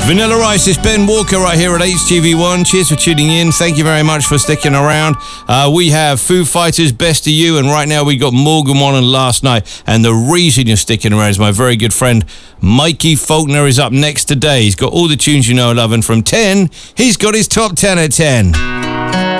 Vanilla Ice, it's Ben Walker right here at HTV1. Cheers for tuning in. Thank you very much for sticking around. We have Foo Fighters, Best of You, and right now we got Morgan Wallen Last Night. And the reason you're sticking around is my very good friend Mikey Faulkner is up next today. He's got all the tunes you know and love, and from 10, he's got his top 10 at 10.